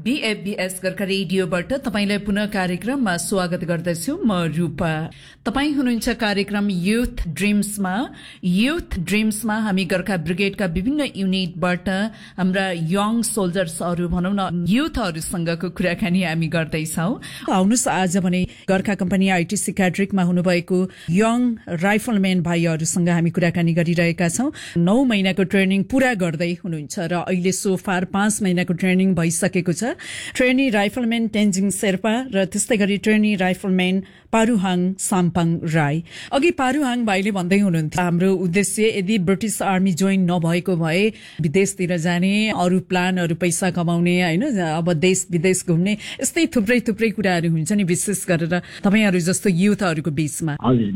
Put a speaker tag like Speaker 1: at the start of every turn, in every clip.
Speaker 1: बीएफबीएस गोर्खा रेडियोबाट तपाईलाई पुनः कार्यक्रममा स्वागत गर्दछु। म रूपा। तपाई हुनुहुन्छ कार्यक्रम युथ ड्रिम्समा हामी गोर्खा ब्रिगेडका विभिन्न युनिटबाट हाम्रा यङ सोल्जर्सहरू भनौं न युथहरूसँगको कुराकानी हामी गर्दैछौं। आउनुस् आज भने गोर्खा कम्पनी आईटीसी क्याड्रिकमा हुनुभएको यङ राइफलम्यान भाइहरूसँग हामी कुराकानी गरिरहेका छौं। 9 महिनाको ट्रेनिङ पूरा गर्दै हुनुहुन्छ र अहिले सोफार 5 महिनाको ट्रेनिङ भइसकेको छ। ट्रेनी राइफलम्यान तेन्जिङ शेर्पा र त्यस्तै गरी ट्रेनी राइफलम्यान पारुहाङ साम्पाङ राई। अघि पारुहाङ भाइले भन्दै हुनुहुन्थ्यो हाम्रो उद्देश्य यदि ब्रिटिश आर्मी जोइन नभएको भए विदेशतिर जाने, अरू प्लानहरू पैसा कमाउने, हैन, अब देश विदेश घुम्ने, यस्तै थुप्रै कुराहरू हुन्छ नि, विशेष गरेर तपाईहरु जस्तो युथहरूको बीचमा।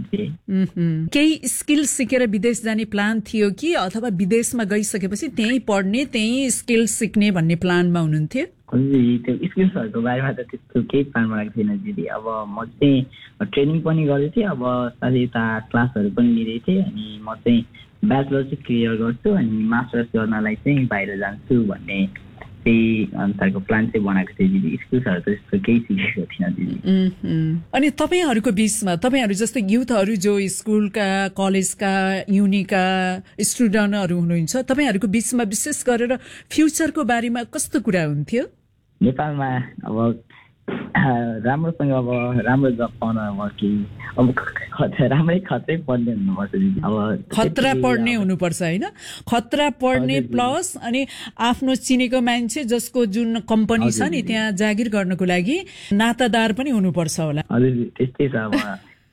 Speaker 1: केही स्किल सिकेर विदेश जाने प्लान थियो कि अथवा विदेशमा गइसकेपछि त्यही पढ्ने, त्यही स्किल सिक्ने भन्ने प्लानमा हुनुहुन्थ्यो?
Speaker 2: त्यो स्किल्सहरूको बारेमा त त्यस्तो केही प्लान बनाएको थिएन दिदी। अब म चाहिँ ट्रेनिङ पनि गर्दै थिएँ, अब साथै यता क्लासहरू पनि लिँदै थिएँ। अनि म चाहिँ ब्याचलर चाहिँ क्लियर गर्छु अनि मास्टर्स गर्नलाई चाहिँ बाहिर जान्छु भन्ने त्यही अनुसारको प्लान चाहिँ बनाएको थिएँ दिदी। स्किल्सहरू त त्यस्तो केही सिकेको थिएन दिदी।
Speaker 1: अनि तपाईहरुको बीचमा तपाईहरु जस्तो युथहरू जो स्कुलका, कलेजका, युनिका स्टुडेन्टहरू हुनुहुन्छ, तपाईहरुको बीचमा विशेष गरेर फ्युचरको बारेमा कस्तो कुरा हुन्थ्यो?
Speaker 2: नेपालमा अब राम्रोसँग अब राम्रो जब पाउन अब कि अब खतरै पढ्ने हुनुपर्छ दिदी। अब
Speaker 1: खतरा पढ्ने हुनुपर्छ, हैन? खतरा पढ्ने प्लस अनि आफ्नो चिनेको मान्छे जसको जुन कम्पनी छ नि त्यहाँ जागिर गर्नको लागि नातादार पनि हुनुपर्छ होला।
Speaker 2: हजुर त्यस्तै छ। अब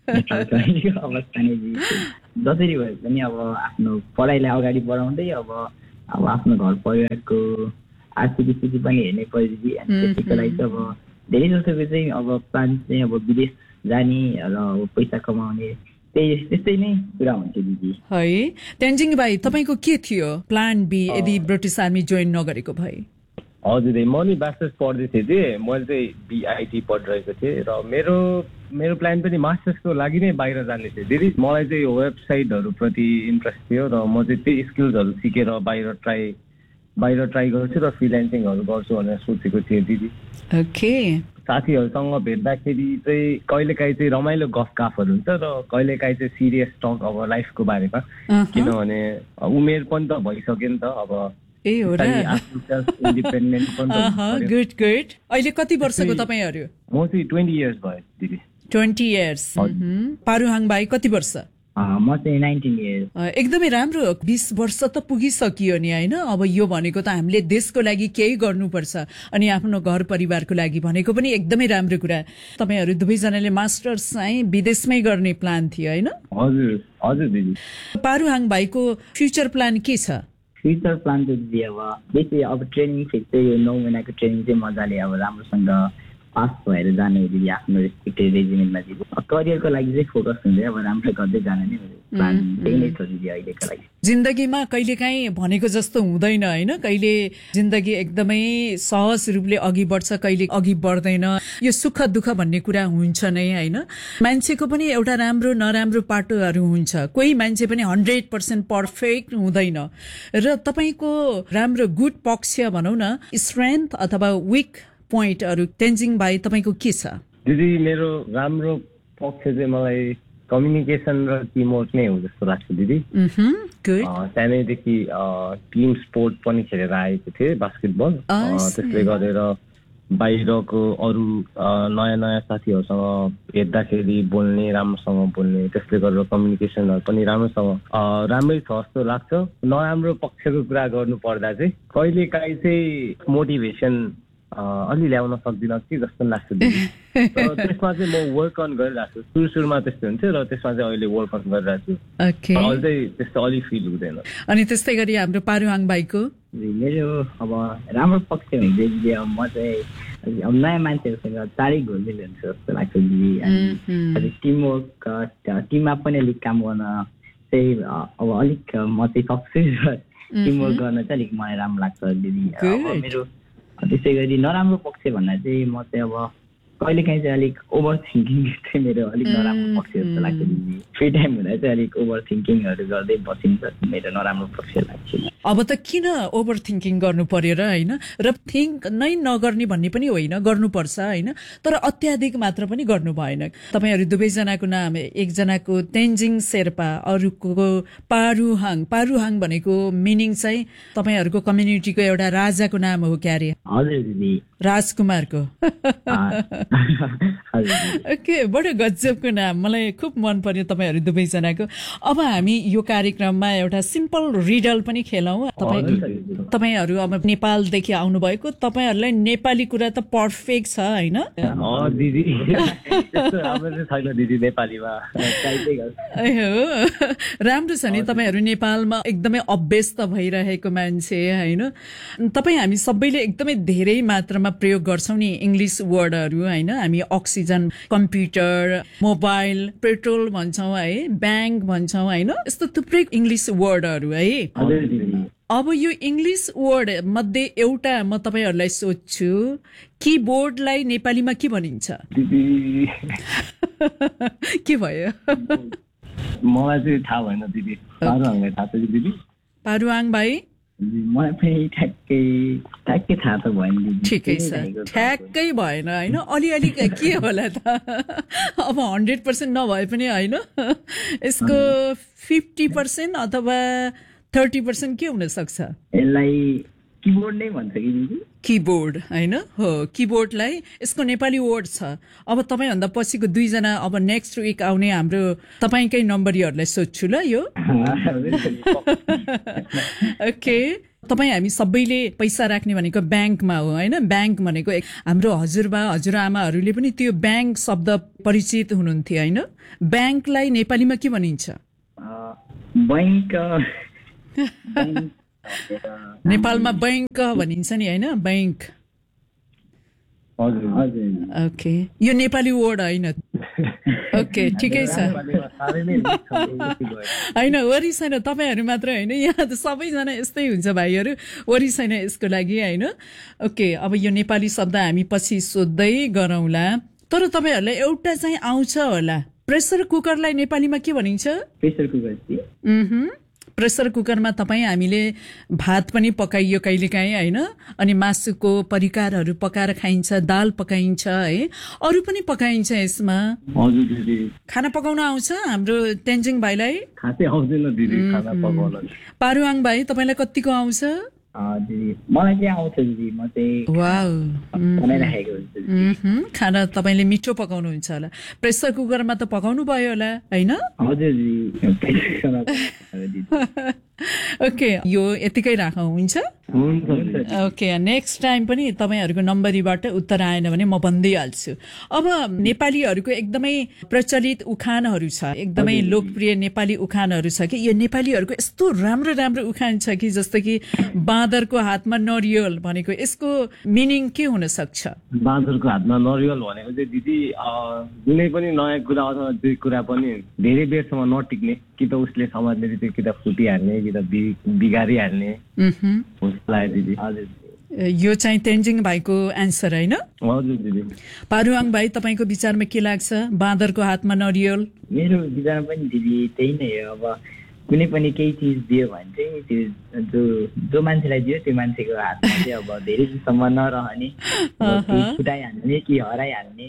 Speaker 2: अवस्था नै जसरी भए पनि अब आफ्नो पढाइलाई अगाडि बढाउँदै अब आफ्नो घर परिवारको आर्थिक स्थिति पनि हेर्नै पर्यो दिदी। अनि त्यसैको लागि चाहिँ अब धेरै जसोको चाहिँ अब प्लान चाहिँ अब विदेश जाने र पैसा कमाउने त्यस्तै नै कुरा हुन्छ दिदी।
Speaker 1: है तेन्जिङ भाइ, तपाईको के थियो प्लान बी यदि ब्रिटिश आर्मी जोइन नगरेको भए?
Speaker 3: हजुर, म नि मास्टर्स पढ्दै थिएँ कि मैले चाहिँ बीआईटी पढिरहेको थिएँ र मेरो प्लान पनि मास्टर्सको लागि नै बाहिर जाने थियो दिदी। मलाई चाहिँ वेबसाइटहरू प्रति इन्ट्रेस्ट थियो र म चाहिँ त्यही स्किल्सहरू सिकेर बाहिर ट्राई गर्छु र फ्रिल्यान्सिङहरू गर्छु भनेर सोचेको थिएँ दिदी।
Speaker 1: ओके।
Speaker 3: साथीहरूसँग भेट्दाखेरि चाहिँ कहिलेकाहीँ चाहिँ रमाइलो गफगाफहरू हुन्छ र कहिलेकाहीँ चाहिँ सिरियस टक अब लाइफको बारेमा, किनभने उमेर पनि त भइसक्यो नि त। अब इन्डिपेन्डेन्ट पनि।
Speaker 1: गुड। अहिले कति वर्षको तपाईहरु?
Speaker 3: म चाहिँ 20 इयर्स भयो दिदी।
Speaker 1: 20 इयर्स। पारुहाङ भाइ कति वर्ष?
Speaker 2: म चाहिँ 19 इयर्स।
Speaker 1: एकदमै राम्रो। 20 वर्ष त पुगिसकियो नि, हैन? अब यो भनेको त हामीले देशको लागि केही गर्नुपर्छ अनि आफ्नो घर परिवारको लागि भनेको पनि एकदमै राम्रो कुरा। तपाईहरु दुवैजनाले मास्टर्स चाहिँ विदेशमै गर्ने प्लान थियो, हैन?
Speaker 3: हजुर दिदी।
Speaker 2: पारुहाङ
Speaker 1: भाइको फ्युचर प्लान के छ?
Speaker 2: फ्युचर प्लान त दिदी अब बेसी अब ट्रेनिङ फेरि चाहिँ यो 9 महिनाको ट्रेनिङ चाहिँ मजाले अब राम्रोसँग पास भएर जाने दिदी आफ्नो रेस्पेक्टेड रेजिमेन्टमा दिदी। करियरको लागि चाहिँ फोकस हुँदै अब राम्रो गर्दै जाने नै प्लान त्यही नै छ दिदी अहिलेको लागि।
Speaker 1: जिन्दगीमा कहिलेकाहीँ भनेको जस्तो हुँदैन, हैन? कहिले जिन्दगी एकदमै सहज रूपले अघि बढ्छ, कहिले अघि बढ्दैन। यो सुख दुःख भन्ने कुरा हुन्छ नै, हैन? मान्छेको पनि एउटा राम्रो नराम्रो पाटोहरू हुन्छ। कोही मान्छे पनि 100% पर्फेक्ट हुँदैन र तपाईको राम्रो गुड पक्ष भनौं न, स्ट्रेन्थ अथवा विक पोइन्टहरू तेन्जिङ भाइ तपाईको के छ?
Speaker 3: दिदी मेरो राम्रो पक्ष चाहिँ मलाई कम्युनिकेसन र टिमवर्क नै हो जस्तो लाग्छ दिदी। सानैदेखि टिम स्पोर्ट पनि खेलेर आएको थिएँ, बास्केटबल। त्यसले गरेर बाहिरको अरू नयाँ साथीहरूसँग भेट्दाखेरि बोल्ने, राम्रोसँग बोल्ने, त्यसले गरेर कम्युनिकेसनहरू पनि राम्रै छ जस्तो लाग्छ। नराम्रो पक्षको कुरा गर्नु पर्दा चाहिँ कहिलेकाहीँ चाहिँ मोटिभेसन अलि ल्याउन सक्दिनँ कि जस्तो लाग्छ। त्यसमा चाहिँ म वर्क अन गरिरहेको छु। सुरुमा त्यस्तो हुन्थ्यो र त्यसमा चाहिँ अहिले वर्क अन गरिरहेको छु। अहिले चाहिँ त्यस्तो अलि फिल हुँदैन।
Speaker 1: अनि त्यस्तै गरी हाम्रो पारुहाङ भाइको?
Speaker 2: मेरो अब राम्रो पक्ष हुन्छ अब म चाहिँ अब नयाँ मान्छेहरूसँग चाँडै घुलमिल हुन्छ जस्तो लाग्छ दिदी। अनि टिमवर्क टिममा पनि अलिक काम गर्न चाहिँ अब अलिक म चाहिँ सक्छु र टिमवर्क गर्न चाहिँ अलिक मलाई राम्रो लाग्छ दिदी। मेरो त्यसै गरी नराम्रो पक्ष भन्दा चाहिँ म चाहिँ अब कहिलेकाहीँ चाहिँ अलिक ओभर थिङ्किङ चाहिँ मेरो अलिक नराम्रो पक्ष जस्तो लाग्छ दिदी। फ्री टाइम हुँदा चाहिँ अलिक ओभर थिङ्किङहरू गर्दै बसिन्छ मेरो नराम्रो पक्ष लाग्छ।
Speaker 1: अब त किन ओभर थिङ्किङ गर्नु पर्यो र होइन, र थिङ्क नै नगर्ने भन्ने पनि होइन, गर्नुपर्छ होइन, तर अत्याधिक मात्र पनि गर्नु भएन। तपाईँहरू दुवैजनाको नाम, एकजनाको तेन्जिङ शेर्पा, अरूको पारुहाङ। पारुहाङ भनेको मिनिङ चाहिँ तपाईँहरूको कम्युनिटीको एउटा राजाको नाम हो क्या अरे?
Speaker 2: हजुर दिदी,
Speaker 1: राजकुमारको। ओके, बडो गजबको नाम, मलाई खुब मन पर्यो तपाईँहरू दुवैजनाको। अब हामी यो कार्यक्रममा एउटा सिम्पल रिडल पनि खेलौँ। तपाईँहरू अब नेपालदेखि आउनुभएको, तपाईँहरूलाई नेपाली कुरा त पर्फेक्ट छ होइन?
Speaker 3: दिदी छैन दिदी नेपालीमा।
Speaker 1: राम्रो छ नि, तपाईँहरू नेपालमा एकदमै अभ्यस्त भइरहेको मान्छे होइन। तपाईँ हामी सबैले एकदमै धेरै मात्रामा प्रयोग गर्छौँ नि इङ्ग्लिस वर्डहरू होइन। हामी अक्सिजन, कम्प्युटर, मोबाइल, पेट्रोल भन्छौँ है, ब्याङ्क भन्छौँ होइन, यस्तो थुप्रै इङ्ग्लिस वर्डहरू है। अब यो इङ्ग्लिस वर्ड मध्ये एउटा म तपाईँहरूलाई सोध्छु, किबोर्डलाई नेपालीमा के भनिन्छ? के भयो?
Speaker 3: मलाई चाहिँ थाहा भएन दिदी, पारुहाङलाई थाहा छ दिदी?
Speaker 1: पारुहाङ भाइ?
Speaker 2: मलाई पनि ठ्याक्कै थाहा त भएन दिदी।
Speaker 1: ठिकै छ, ठ्याक्कै भएन होइन, अलिअलि के होला त? अब 100% नभए पनि होइन, यसको 50% अथवा 30% के हुन सक्छ?
Speaker 2: यसलाई किबोर्ड नै भन्छ कि दिदी?
Speaker 1: किबोर्ड होइन, हो किबोर्डलाई यसको नेपाली वर्ड छ। अब तपाईँभन्दा पछिको दुईजना अब नेक्स्ट विक आउने हाम्रो तपाईँकै नम्बरीहरूलाई सोध्छु ल यो। ओके, तपाईँ हामी सबैले पैसा राख्ने भनेको ब्याङ्कमा हो होइन। ब्याङ्क भनेको हाम्रो हजुरबा हजुरआमाहरूले पनि त्यो ब्याङ्क शब्द परिचित हुनुहुन्थ्यो होइन। ब्याङ्कलाई नेपालीमा के भनिन्छ?
Speaker 2: बैंक
Speaker 1: नेपालमा बैंक भनिन्छ नि होइन, बैंक। ओके, यो नेपाली वर्ड होइन। ओके, ठिकै छ होइन, वरि छैन, तपाईँहरू मात्र होइन, यहाँ त सबैजना यस्तै हुन्छ भाइहरू, वरि छैन यसको लागि होइन। ओके, अब यो नेपाली शब्द हामी पछि सोध्दै गरौँला, तर तपाईँहरूलाई एउटा चाहिँ आउँछ होला, प्रेसर कुकरलाई नेपालीमा के भनिन्छ?
Speaker 2: Pressure cooker.
Speaker 1: प्रेसर कुकरमा तपाईँ हामीले भात पनि पकाइयो कहिलेकाहीँ होइन, अनि मासुको परिकारहरू पकाएर खाइन्छ, दाल पकाइन्छ है, अरू पनि पकाइन्छ यसमा।
Speaker 3: हजुर दिदी,
Speaker 1: खाना पकाउन आउँछ हाम्रो तेन्जिङ भाइलाई?
Speaker 3: खासै आउँदैन दिदी खाना पकाउन।
Speaker 1: पारुहाङ भाइ तपाईँलाई कतिको आउँछ?
Speaker 2: दिदी मलाई चाहिँ आउँछ दिदी, म चाहिँ बनाइराखेको हुन्छु।
Speaker 1: खाना तपाईँले मिठो पकाउनुहुन्छ होला, प्रेसर कुकरमा त पकाउनु भयो होला होइन?
Speaker 2: हजुर दिदी।
Speaker 1: ओके, यो यतिकै राखौँ, हुन्छ? ओके, नेक्स्ट टाइम पनि तपाईँहरूको नम्बरीबाट उत्तर आएन भने म भनिदिइहाल्छु। अब नेपालीहरूको एकदमै प्रचलित उखानहरू छ, एकदमै लोकप्रिय नेपाली उखानहरू छ कि यो नेपालीहरूको यस्तो राम्रो राम्रो उखान छ कि जस्तो कि बाँदरको हातमा नरिवल भनेको यसको मिनिङ के हुन सक्छ?
Speaker 3: बाँदरको हातमा नरिवल भनेको चाहिँ दिदी कुनै पनि नयाँ कुरा अथवा त्यो कुरा पनि धेरै बेरसम्म नटिक्ने, कि त उसले समाजले त्यो कि त फुटिहाल्ने कि त बिगारिहाल्ने दिदी।
Speaker 1: यो चाहिँ तेन्जिङ भाइको एन्सर होइन?
Speaker 3: हजुर दिदी।
Speaker 1: पारुहाङ भाइ तपाईँको विचारमा के लाग्छ, बाँदरको हातमा नरिवल?
Speaker 2: मेरो विचारमा पनि दिदी त्यही नै हो। अब कुनै पनि केही चिज दियो भने चाहिँ त्यो जो मान्छेलाई दियो त्यो मान्छेको हातमा चाहिँ अब धेरै दिनसम्म नरहने, फुटाइहाल्ने कि हराइहाल्ने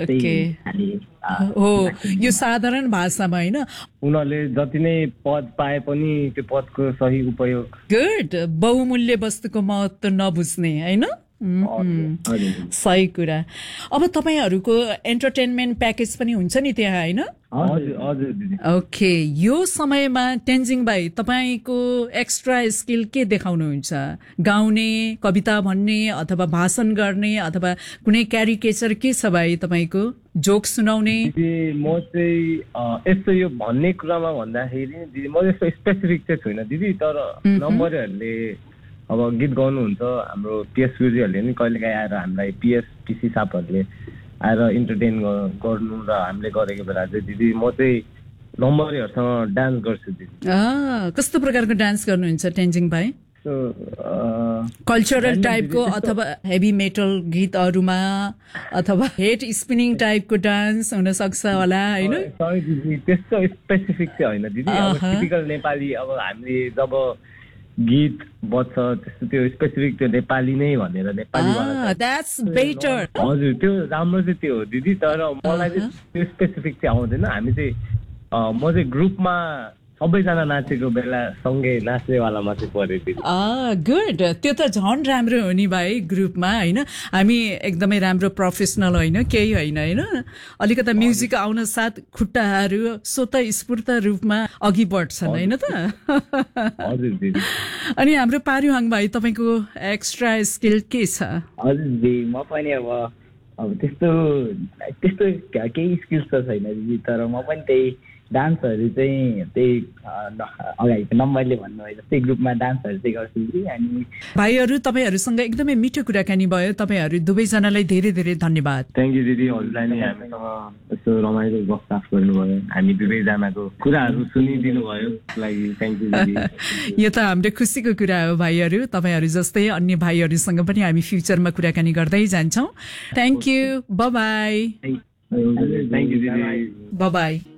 Speaker 1: हो। यो साधारण भाषामा होइन,
Speaker 3: उनीहरूले जति नै पद पाए पनि त्यो पदको सही उपयोग।
Speaker 1: गुड, बहुमूल्य वस्तुको महत्व नबुझ्ने होइन, सही कुरा। अब तपाईँहरूको एन्टरटेनमेन्ट प्याकेज पनि हुन्छ नि त्यहाँ होइन? ओके, यो समयमा तेन्जिङ भाइ तपाईँको एक्स्ट्रा स्किल के देखाउनुहुन्छ? गाउने, कविता भन्ने, अथवा भाषण गर्ने, अथवा कुनै क्यारिकेचर के छ भाइ तपाईँको? जोक सुनाउने?
Speaker 3: म चाहिँ यस्तो यो भन्ने कुरामा भन्दाखेरि दिदी म यस्तो स्पेसिफिक चाहिँ छुइनँ दिदी, तर नम्बरहरूले अब गीत गाउनुहुन्छ, हाम्रो पिएस गुरुजीहरूले नि कहिलेकाहीँ आएर हामीलाई पिएसटिसी सापहरूले आएर इन्टरटेन गर्नु र हामीले गरेको बेला चाहिँ दिदी म चाहिँ नम्बरहरूसँग डान्स गर्छु दिदी।
Speaker 1: कस्तो प्रकारको डान्स गर्नुहुन्छ तेन्जिङ भाइ? कल्चरल टाइपको अथवा हेभी मेटल गीतहरूमा अथवा हेड स्पिनिङ टाइपको डान्स हुन सक्छ होला हैन
Speaker 3: त्यस्तो स्पेसिफिक चाहिँ होइन दिदी अब टिपिकल नेपाली अब हामीले जब गीत बज्छ त्यस्तो त्यो स्पेसिफिक त्यो नेपाली नै भनेर नेपाली
Speaker 1: द्याट्स बेटर
Speaker 3: हजुर त्यो राम्रो चाहिँ त्यो हो दिदी तर मलाई चाहिँ त्यो स्पेसिफिक चाहिँ आउँदैन हामी चाहिँ म चाहिँ ग्रुपमा सबैजना नाचेको बेला सँगै नाच्नेवालामा चाहिँ परे दिदी
Speaker 1: गुड त्यो त झन् राम्रो हो नि भाइ ग्रुपमा होइन हामी एकदमै राम्रो प्रोफेसनल होइन केही होइन होइन अलिकता म्युजिक आउन साथ खुट्टाहरू स्वतः स्फूर्त रूपमा अघि बढ्छन् होइन त
Speaker 3: हजुर दिदी
Speaker 2: अनि हाम्रो पारुहाङ भाइ तपाईको एक्स्ट्रा स्किल के छ
Speaker 3: हजुर दिदी म पनि अब त्यस्तो केही स्किल्स त छैन दिदी तर म पनि त्यही डान्सहरू चाहिँ त्यही अगाडिको नम्बरले भन्नुभयो जस्तै ग्रुपमा डान्सहरू चाहिँ गर्छु कि अनि
Speaker 1: भाइहरू तपाईँहरूसँग एकदमै मिठो कुराकानी भयो तपाईँहरू दुवैजनालाई धेरै धेरै धन्यवाद
Speaker 3: थ्याङ्क यू दिदी हजुरलाई नै हामीसँग यस्तो रमाइलो गफसाफ गर्नुभयो हामी दुवैजनाको कुराहरू सुनिदिनु भयो लागि थ्याङ्क यू दिदी
Speaker 1: यो त हाम्रो खुसीको कुरा हो भाइहरू तपाईँहरू जस्तै अन्य भाइहरूसँग पनि हामी फ्युचरमा कुराकानी गर्दै जान्छौँ thank you bye bye
Speaker 3: thank you दिदी
Speaker 1: बाइ बाइ